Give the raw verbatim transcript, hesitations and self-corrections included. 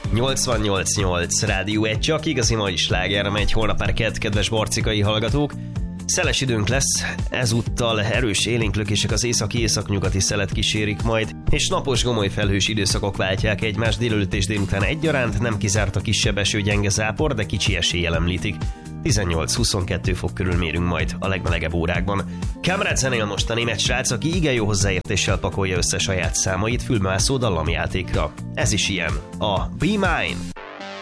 nyolcvannyolc nyolc Rádió egy, csak igazi mai sláger megy holnap már kedd, kedves barcikai hallgatók. Szeles időnk lesz, ezúttal erős élénklökések az északi-északnyugati szelet kísérik majd, és napos gomoly felhős időszakok váltják egymást délelőtt és délután egyaránt, nem kizárt a kisebb eső, gyenge zápor, de kicsi eséllyel említik. tizennyolc-huszonkettő fok körül mérünk majd a legmelegebb órákban. Kamrad zenél most a német srác, aki igen jó hozzáértéssel pakolja össze saját számait fülmászó dallamjátékra. Ez is ilyen, a Be Mine.